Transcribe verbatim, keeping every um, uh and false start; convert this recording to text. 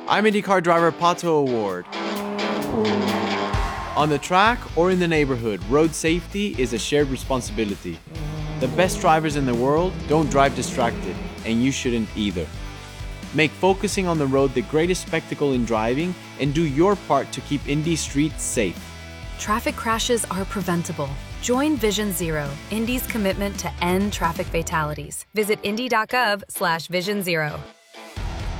I'm IndyCar driver Pato Award. On the track or in the neighborhood, road safety is a shared responsibility. The best drivers in the world don't drive distracted, and you shouldn't either. Make focusing on the road the greatest spectacle in driving, and do your part to keep Indy streets safe. Traffic crashes are preventable. Join Vision Zero, Indy's commitment to end traffic fatalities. Visit indy dot gov slash vision zero.